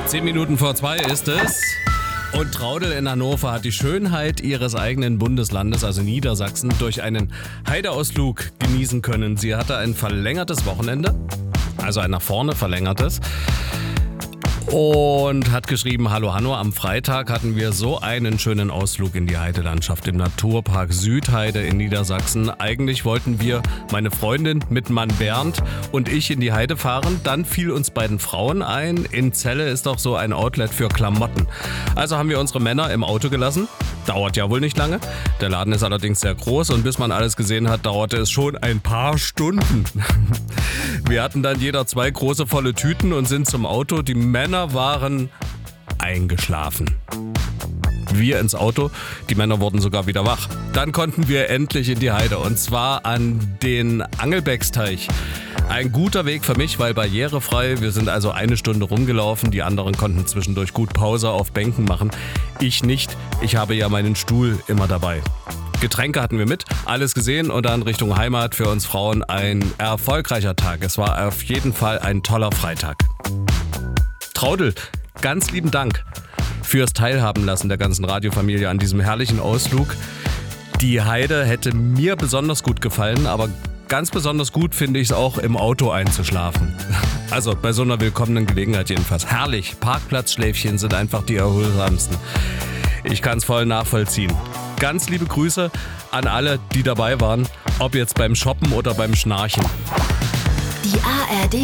10:10 ist es. Und Traudl in Hannover hat die Schönheit ihres eigenen Bundeslandes, also Niedersachsen, durch einen Heideausflug genießen können. Sie hatte ein verlängertes Wochenende, also ein nach vorne verlängertes. Und hat geschrieben, hallo Hanno, am Freitag hatten wir so einen schönen Ausflug in die Heidelandschaft im Naturpark Südheide in Niedersachsen. Eigentlich wollten wir, meine Freundin mit Mann Bernd und ich, in die Heide fahren. Dann fiel uns beiden Frauen ein, in Celle ist doch so ein Outlet für Klamotten. Also haben wir unsere Männer im Auto gelassen. Dauert ja wohl nicht lange. Der Laden ist allerdings sehr groß und bis man alles gesehen hat, dauerte es schon ein paar Stunden. Wir hatten dann jeder 2 große volle Tüten und sind zum Auto. Die Männer waren eingeschlafen. Wir ins Auto, die Männer wurden sogar wieder wach. Dann konnten wir endlich in die Heide und zwar an den Angelbecksteich. Ein guter Weg für mich, weil barrierefrei. Wir sind also 1 Stunde rumgelaufen. Die anderen konnten zwischendurch gut Pause auf Bänken machen. Ich nicht. Ich habe ja meinen Stuhl immer dabei. Getränke hatten wir mit, alles gesehen und dann Richtung Heimat. Für uns Frauen ein erfolgreicher Tag. Es war auf jeden Fall ein toller Freitag. Traudl, ganz lieben Dank fürs Teilhaben lassen der ganzen Radiofamilie an diesem herrlichen Ausflug. Die Heide hätte mir besonders gut gefallen, aber ganz besonders gut finde ich es auch, im Auto einzuschlafen. Also bei so einer willkommenen Gelegenheit jedenfalls. Herrlich, Parkplatzschläfchen sind einfach die erholsamsten. Ich kann es voll nachvollziehen. Ganz liebe Grüße an alle, die dabei waren, ob jetzt beim Shoppen oder beim Schnarchen. Die ARD